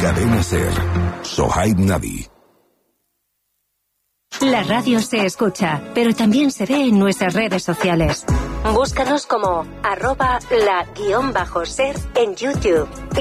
Cadena Ser. Sohaib Nabi. La radio se escucha, pero también se ve en nuestras redes sociales. Búscanos como @la_ser en YouTube.